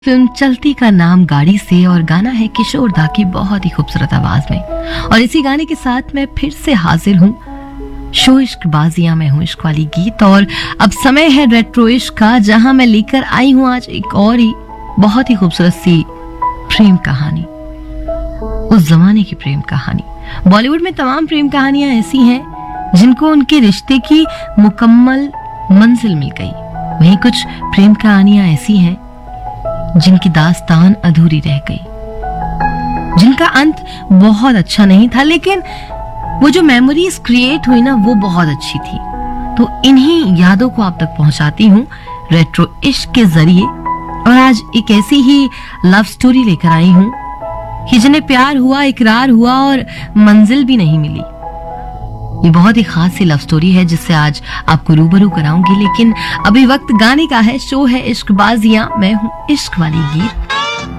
Film चलती का नाम गाड़ी से और गाना है किशोर दा की बहुत ही खूबसूरत आवाज में। और इसी गाने के साथ मैं फिर से हाजिर हूँ शो इश्क बाजियां में हूँ इश्क वाली गीत। और अब समय है रेट्रो इश्क का, जहां मैं लेकर आई हूँ आज एक और ही बहुत ही खूबसूरत सी प्रेम कहानी, उस जमाने की प्रेम कहानी। बॉलीवुड में तमाम प्रेम कहानियां ऐसी हैं जिनको उनके रिश्ते की मुकम्मल मंजिल मिल गई। वहीं कुछ प्रेम कहानियां ऐसी हैं जिनकी दास्तान अधूरी रह गई, जिनका अंत बहुत अच्छा नहीं था, लेकिन वो जो मेमोरीज क्रिएट हुई ना वो बहुत अच्छी थी। तो इन्हीं यादों को आप तक पहुंचाती हूँ रेट्रो इश्क के जरिए। और आज एक ऐसी ही लव स्टोरी लेकर आई हूँ कि जिन्हें प्यार हुआ, इकरार हुआ और मंजिल भी नहीं मिली। ये बहुत ही खास सी लव स्टोरी है जिससे आज आपको रूबरू कराऊंगी। लेकिन अभी वक्त गाने का है, शो है इश्क बाजियां, मैं हूं इश्क वाली गीत।